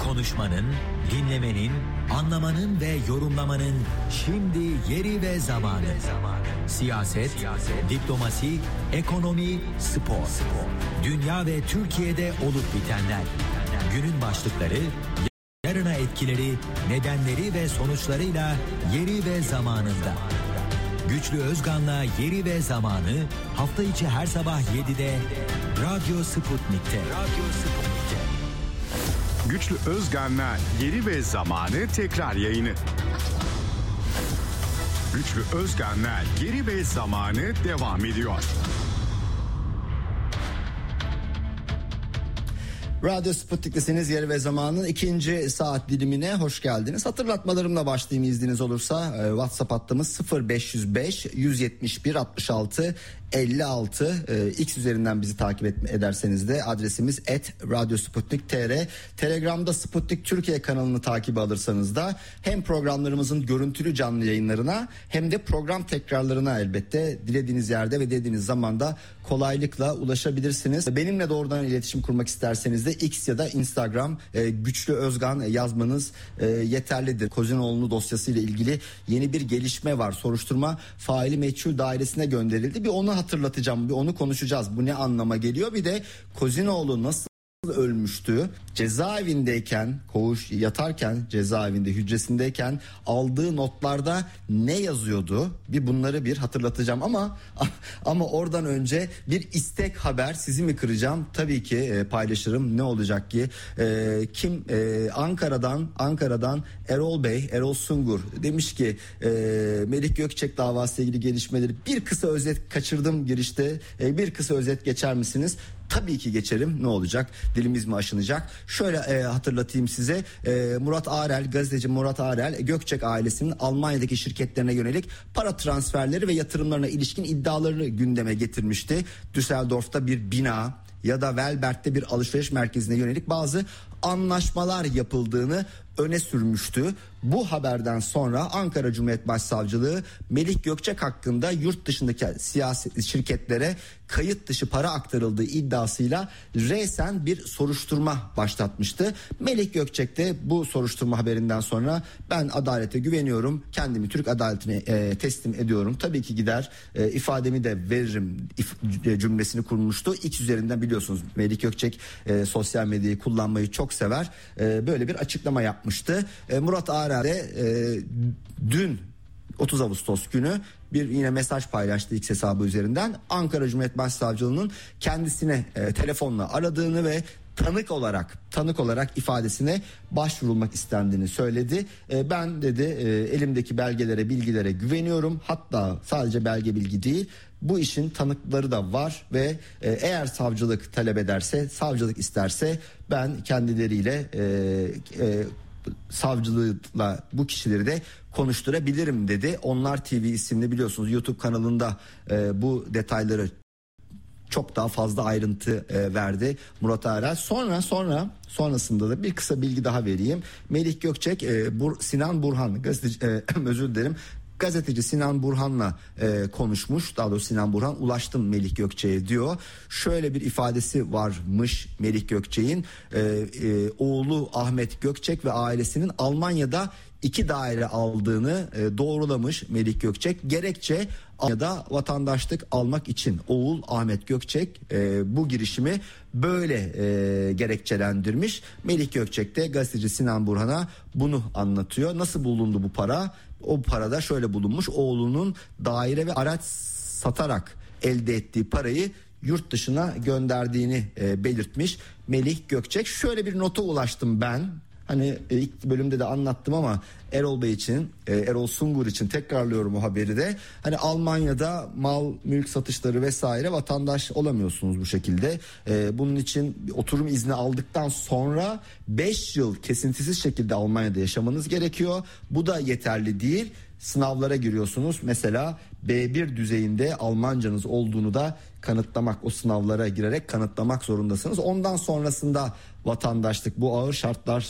Konuşmanın, dinlemenin, anlamanın ve yorumlamanın şimdi yeri ve zamanı. Siyaset, diplomasi, ekonomi, spor. Dünya ve Türkiye'de olup bitenler. Günün başlıkları, yarına etkileri, nedenleri ve sonuçlarıyla yeri ve zamanında. Güçlü Özgan'la Yeri ve Zamanı hafta içi her sabah 7'de Radyo Sputnik'te. Güçlü Özgan'la Yeri ve Zamanı tekrar yayını. Güçlü Özgan'la Yeri ve Zamanı devam ediyor. Radyo Sputnik'tesiniz. Yeri ve Zaman'ın ikinci saat dilimine hoş geldiniz. Hatırlatmalarımla başlayayım izniniz olursa. WhatsApp hattımız 0505 171 66 56. X üzerinden bizi takip ederseniz de adresimiz @radyosputnik.tr. Telegram'da Sputnik Türkiye kanalını takibe alırsanız da hem programlarımızın görüntülü canlı yayınlarına hem de program tekrarlarına elbette dilediğiniz yerde ve dediğiniz zamanda kolaylıkla ulaşabilirsiniz. Benimle doğrudan iletişim kurmak isterseniz de X ya da Instagram Güçlü Özgan yazmanız yeterlidir. Kozinoğlu dosyası ile ilgili yeni bir gelişme var. Soruşturma faili meçhul dairesine gönderildi. Bir onu hatırlatacağım, bir onu konuşacağız. Bu ne anlama geliyor? Bir de Kozinoğlu nasıl ölmüştü? Cezaevindeyken, yatarken, cezaevinde hücresindeyken aldığı notlarda ne yazıyordu? Bir bunları bir hatırlatacağım ama oradan önce bir istek haber, sizi mi kıracağım? Tabii ki paylaşırım. Ne olacak ki? Ankara'dan Erol Sungur demiş ki Melih Gökçek davası ile ilgili gelişmeleri bir kısa özet kaçırdım girişte. Bir kısa özet geçer misiniz? Tabii ki geçerim. Ne olacak? Dilimiz mi aşınacak? Şöyle hatırlatayım size. Gazeteci Murat Arel, Gökçek ailesinin Almanya'daki şirketlerine yönelik para transferleri ve yatırımlarına ilişkin iddialarını gündeme getirmişti. Düsseldorf'ta bir bina ya da Velbert'te bir alışveriş merkezine yönelik bazı anlaşmalar yapıldığını öne sürmüştü. Bu haberden sonra Ankara Cumhuriyet Başsavcılığı Melih Gökçek hakkında yurt dışındaki siyasi şirketlere kayıt dışı para aktarıldığı iddiasıyla resen bir soruşturma başlatmıştı. Melih Gökçek de bu soruşturma haberinden sonra ben adalete güveniyorum, kendimi Türk adaletine teslim ediyorum, tabii ki gider ifademi de veririm cümlesini kurmuştu. X üzerinden biliyorsunuz Melih Gökçek sosyal medyayı kullanmayı çok sever. Böyle bir açıklama yapmıştı. Murat Arel de dün 30 Ağustos günü bir yine mesaj paylaştı X hesabı üzerinden. Ankara Cumhuriyet Başsavcılığı'nın kendisine telefonla aradığını ve tanık olarak ifadesine başvurulmak istendiğini söyledi. Ben dedi elimdeki belgelere, bilgilere güveniyorum. Hatta sadece belge bilgi değil, bu işin tanıkları da var ve eğer savcılık talep ederse, savcılık isterse ben kendileriyle savcılıkla bu kişileri de konuşturabilirim dedi. Onlar TV isimli biliyorsunuz YouTube kanalında bu detayları çok daha fazla ayrıntı verdi Murat Arel. Sonrasında da bir kısa bilgi daha vereyim. Melih Gökçek Sinan Burhan gazeteci Sinan Burhan'la konuşmuş. Daha doğrusu Sinan Burhan ulaştım Melih Gökçek'e diyor. Şöyle bir ifadesi varmış Melih Gökçek'in. Oğlu Ahmet Gökçek ve ailesinin Almanya'da 2 daire aldığını doğrulamış Melih Gökçek. Gerekçe Almanya'da vatandaşlık almak için oğul Ahmet Gökçek bu girişimi böyle gerekçelendirmiş. Melih Gökçek de gazeteci Sinan Burhan'a bunu anlatıyor. Nasıl bulundu bu para? O parada şöyle bulunmuş: oğlunun daire ve araç satarak elde ettiği parayı yurt dışına gönderdiğini belirtmiş Melih Gökçek. Şöyle bir nota ulaştım ben. Hani ilk bölümde de anlattım ama Erol Sungur için tekrarlıyorum o haberi de. Hani Almanya'da mal, mülk satışları vesaire vatandaş olamıyorsunuz bu şekilde. Bunun için oturum izni aldıktan sonra 5 yıl kesintisiz şekilde Almanya'da yaşamanız gerekiyor. Bu da yeterli değil. Sınavlara giriyorsunuz. Mesela B1 düzeyinde Almancanız olduğunu da o sınavlara girerek kanıtlamak zorundasınız. Ondan sonrasında vatandaşlık, bu ağır şartlar